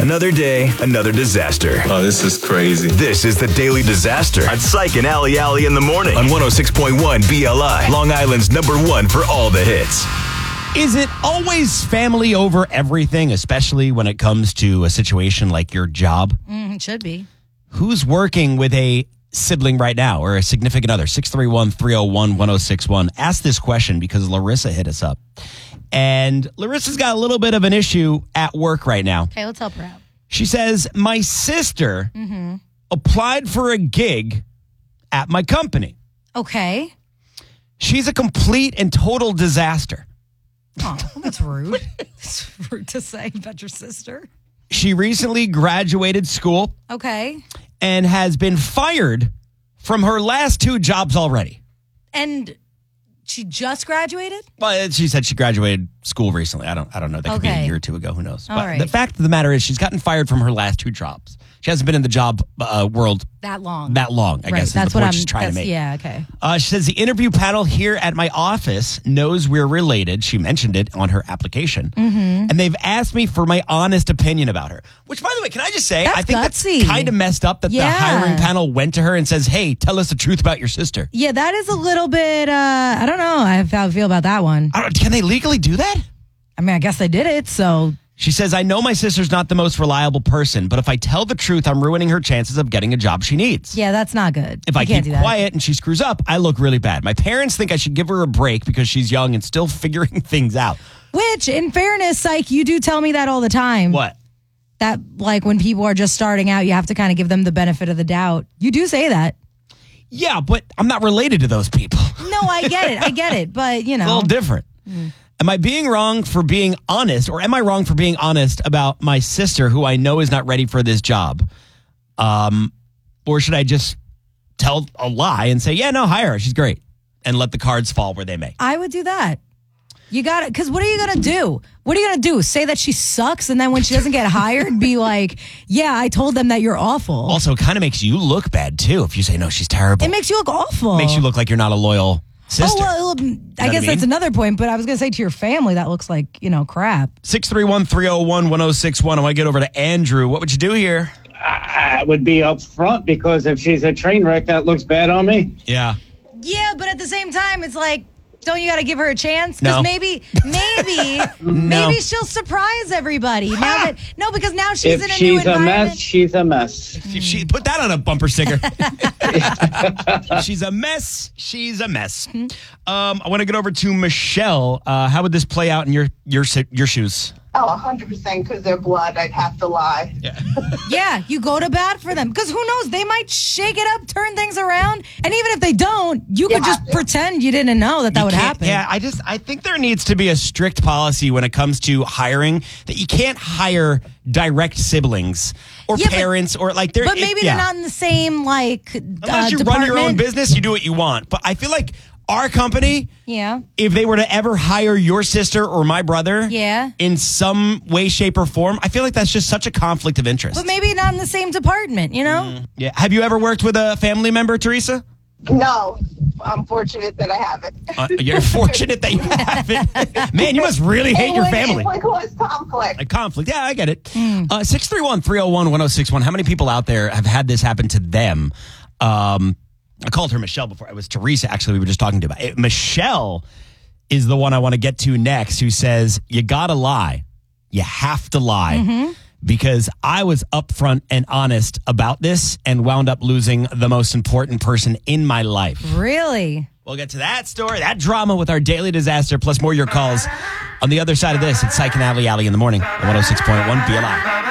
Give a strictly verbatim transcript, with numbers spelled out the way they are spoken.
Another day, another disaster. Oh, this is crazy. This is the Daily Disaster on Psych and Alley Alley in the morning on one oh six point one B L I, Long Island's number one for all the hits. Is it always family over everything, especially when it comes to a situation like your job? Mm, it should be. Who's working with a sibling right now or a significant other? six three one, three oh one, one oh six one. Ask this question because Larissa hit us up. And Larissa's got a little bit of an issue at work right now. Okay, let's help her out. She says, my sister Mm-hmm. applied for a gig at my company. Okay. She's a complete and total disaster. Oh, that's rude. That's rude to say about your sister. She recently graduated school Okay. and has been fired from her last two jobs already. And she just graduated? Well, she said she graduated school recently. I don't I don't know. That could be a Okay. year or two ago. Who knows? All but right. the fact of the matter is she's gotten fired from her last two jobs. She hasn't been in the job uh, world That long. that long, I right. guess, is That's the what point I'm she's trying to that's- make. Yeah, okay. Uh, she says the interview panel here at my office knows we're related. She mentioned it on her application. Mm-hmm. And they've asked me for my honest opinion about her. Which, by the way, can I just say, That's I think gutsy. that's kind of messed up that Yeah. the hiring panel went to her and says, hey, tell us the truth about your sister. Yeah, that is a little bit, uh, I don't know how I feel about that one. I don't, can they legally do that? I mean, I guess they did it, so. She says, I know my sister's not the most reliable person, but if I tell the truth, I'm ruining her chances of getting a job she needs. Yeah, that's not good. If You I can't keep do that. quiet and she screws up, I look really bad. My parents think I should give her a break because she's young and still figuring things out. Which, in fairness, Psych, you do tell me that all the time. What? That, like, when people are just starting out, you have to kind of give them the benefit of the doubt. You do say that. Yeah, but I'm not related to those people. No, I get it. I get it. But, you know. It's a little different. Mm. Am I being wrong for being honest, or am I wrong for being honest about my sister who I know is not ready for this job? Um, or should I just tell a lie and say, yeah, no, hire her. She's great. And let the cards fall where they may. I would do that. You got it. Because what are you going to do? What are you going to do? Say that she sucks, and then when she doesn't get hired, be like, yeah, I told them that you're awful. Also, it kind of makes you look bad, too, if you say, no, she's terrible. It makes you look awful. Makes you look like you're not a loyal sister. Oh, well, I know guess what I that's mean? another point, but I was going to say to your family, that looks like, you know, crap. six three one, three oh one, one oh six one. I want to get over to Andrew. What would you do here? I would be up front because if she's a train wreck, that looks bad on me. Yeah. Yeah, but at the same time, it's like, don't you got to give her a chance? No. Because maybe, maybe, No. maybe she'll surprise everybody. Now that no, because now she's If in a new she's a environment. mess, she's a mess. If she put that on a bumper sticker. She's a mess. She's a mess. Um, I want to get over to Michelle. Uh, how would this play out in your your si- your shoes? Oh, one hundred percent because they're blood. I'd have to lie. Yeah. Yeah, you go to bat for them because who knows? They might shake it up, turn things around, and even if they don't, you could Yeah. just pretend you didn't know that that would happen. Yeah, I just I think there needs to be a strict policy when it comes to hiring that you can't hire direct siblings or Yeah, but- parents or like they're But maybe it- yeah. they're not in the same like Unless uh, you department. run your own business, you do what you want. But I feel like our company, Yeah. if they were to ever hire your sister or my brother Yeah. in some way, shape, or form, I feel like that's just such a conflict of interest. But maybe not in the same department, you know? Yeah. Have you ever worked with a family member, Teresa? No, I'm fortunate that I haven't. Uh, you're fortunate that you haven't. Man, you must really hate It your would- family. It would cause conflict. A conflict. Yeah, I get it. Uh, six three one, three oh one, one oh six one. How many people out there have had this happen to them? Um, I called her Michelle before. It was Teresa, actually, we were just talking to about. It, Michelle is the one I want to get to next, who says, you got to lie. You have to lie. Because I was upfront and honest about this and wound up losing the most important person in my life. Really? We'll get to that story, that drama with our daily disaster, plus more your calls on the other side of this. It's Psych and Alley Alley in the morning on one oh six point one B L I.